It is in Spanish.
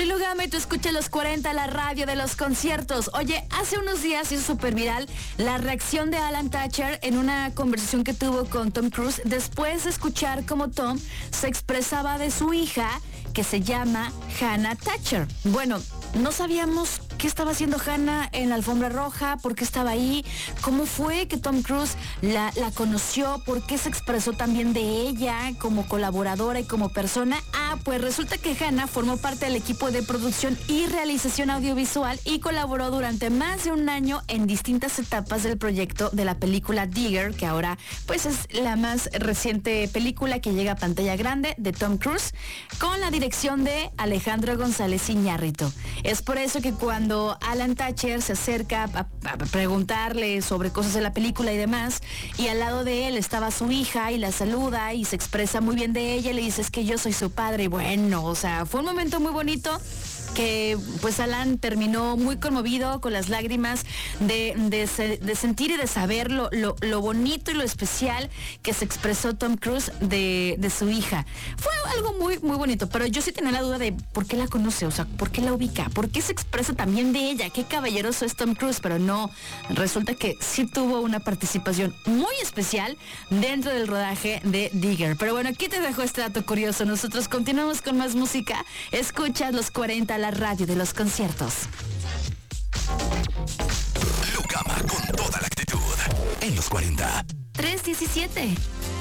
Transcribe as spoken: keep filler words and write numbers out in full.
Soy Lugama y tú escuchas los cuarenta, la radio de los conciertos. Oye, hace unos días hizo súper viral la reacción de Alan Thatcher en una conversación que tuvo con Tom Cruise después de escuchar cómo Tom se expresaba de su hija, que se llama Hannah Thatcher. Bueno, no sabíamos qué estaba haciendo Hannah en la alfombra roja, por qué estaba ahí, cómo fue que Tom Cruise la, la conoció, por qué se expresó también de ella como colaboradora y como persona. Ah, pues resulta que Hannah formó parte del equipo de producción y realización audiovisual y colaboró durante más de un año en distintas etapas del proyecto de la película Digger, que ahora pues es la más reciente película que llega a pantalla grande de Tom Cruise, con la dirección de Alejandro González Iñárritu. Es por eso que cuando Alan Thatcher se acerca a, a preguntarle sobre cosas de la película y demás, y al lado de él estaba su hija y la saluda y se expresa muy bien de ella y le dice: es que yo soy su padre. Y bueno, o sea, fue un momento muy bonito que pues Alan terminó muy conmovido, con las lágrimas de, de, de sentir y de saber lo, lo, lo bonito y lo especial que se expresó Tom Cruise de, de su hija. Fue algo muy, muy bonito, pero yo sí tenía la duda de por qué la conoce, o sea, por qué la ubica, por qué se expresa también de ella, qué caballeroso es Tom Cruise, pero no, resulta que sí tuvo una participación muy especial dentro del rodaje de Digger. Pero bueno, aquí te dejo este dato curioso. Nosotros continuamos con más música. Escuchas los cuarenta, la radio de los conciertos. Lugama con toda la actitud en los cuarenta. tres diecisiete.